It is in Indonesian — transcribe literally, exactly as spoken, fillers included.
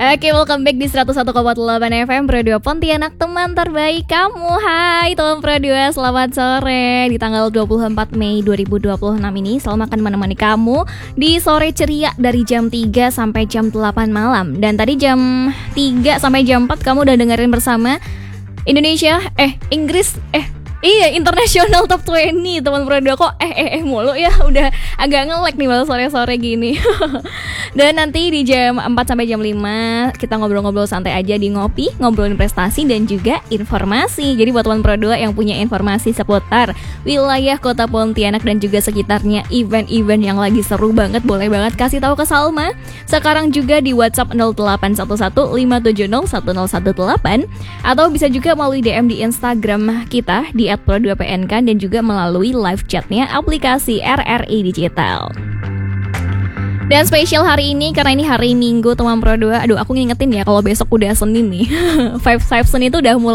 Oke, welcome back di seratus satu koma delapan F M Pro dua Pontianak, teman terbaik kamu. Hai teman Pro dua, selamat sore. Di tanggal dua puluh empat Mei dua ribu dua puluh enam ini Salma akan menemani kamu di sore ceria dari jam tiga sampai jam delapan malam. Dan tadi jam tiga sampai jam empat kamu udah dengerin bersama Indonesia, eh Inggris, eh Iya, International Top dua puluh teman Pro dua. Kok eh eh eh mulu ya, udah agak nge-lag nih malah sore-sore gini. Dan nanti di jam empat sampai jam lima kita ngobrol-ngobrol santai aja di Ngopi, ngobrolin prestasi dan juga informasi. Jadi buat teman Pro dua yang punya informasi seputar wilayah Kota Pontianak dan juga sekitarnya, event-event yang lagi seru banget, boleh banget kasih tahu ke Salma. Sekarang juga di WhatsApp nol delapan satu satu lima tujuh nol satu nol satu delapan atau bisa juga melalui D M di Instagram kita di at pro dua p n k dan juga melalui live chatnya aplikasi R R I Digital. Dan spesial hari ini karena ini hari Minggu teman Pro dua. Aduh, aku ngingetin ya kalau besok udah Senin nih. Five Five Senin itu udah mulai